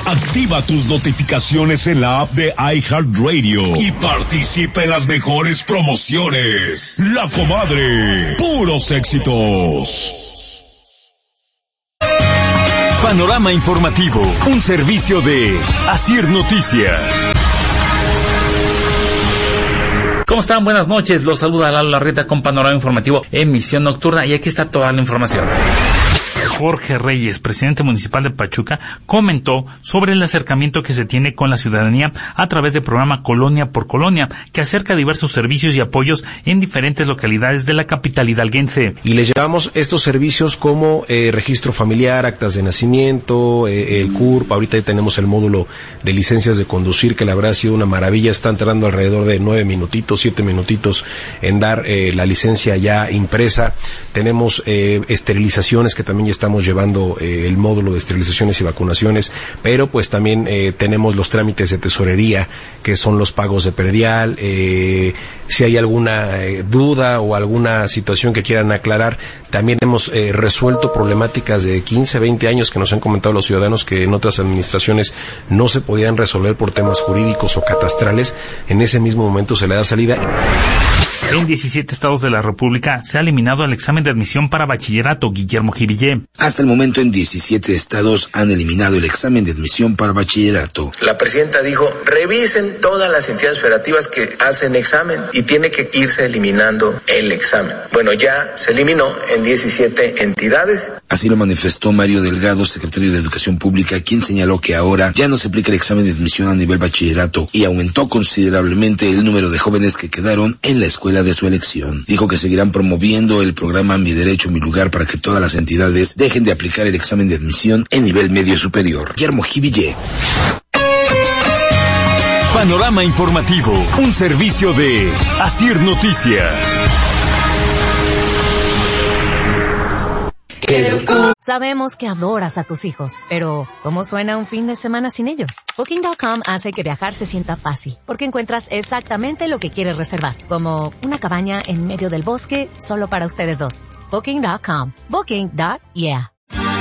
Activa tus notificaciones en la app de iHeartRadio y participa en las mejores promociones. La Comadre, puros éxitos. Panorama informativo, un servicio de Asir Noticias. ¿Cómo están? Buenas noches. Los saluda Lalo Larrieta con Panorama Informativo, emisión nocturna, y aquí está toda la información. Jorge Reyes, presidente municipal de Pachuca, comentó sobre el acercamiento que se tiene con la ciudadanía a través del programa Colonia por Colonia, que acerca diversos servicios y apoyos en diferentes localidades de la capital hidalguense. Y les llevamos estos servicios como registro familiar, actas de nacimiento, el CURP. Ahorita ya tenemos el módulo de licencias de conducir, que la verdad ha sido una maravilla. Están tardando alrededor de 7 minutitos en dar la licencia ya impresa. Tenemos esterilizaciones, que también ya estamos llevando el módulo de esterilizaciones y vacunaciones, pero pues también tenemos los trámites de tesorería, que son los pagos de predial. Si hay alguna duda o alguna situación que quieran aclarar, también hemos resuelto problemáticas de 15, 20 años que nos han comentado los ciudadanos que en otras administraciones no se podían resolver por temas jurídicos o catastrales. En ese mismo momento se le da salida. En 17 estados de la República se ha eliminado el examen de admisión para bachillerato. Guillermo Jivillé. Hasta el momento, en 17 estados han eliminado el examen de admisión para bachillerato. La presidenta dijo, revisen todas las entidades federativas que hacen examen y tiene que irse eliminando el examen. Bueno, ya se eliminó en 17 entidades. Así lo manifestó Mario Delgado, secretario de Educación Pública, quien señaló que ahora ya no se aplica el examen de admisión a nivel bachillerato y aumentó considerablemente el número de jóvenes que quedaron en la escuela de su elección. Dijo que seguirán promoviendo el programa Mi Derecho, Mi Lugar para que todas las entidades dejen de aplicar el examen de admisión en nivel medio superior. Guillermo Jivillé. Panorama informativo, un servicio de Asir Noticias. Sabemos que adoras a tus hijos, pero ¿cómo suena un fin de semana sin ellos? Booking.com hace que viajar se sienta fácil, porque encuentras exactamente lo que quieres reservar, como una cabaña en medio del bosque solo para ustedes dos. Booking.com. Booking.yeah.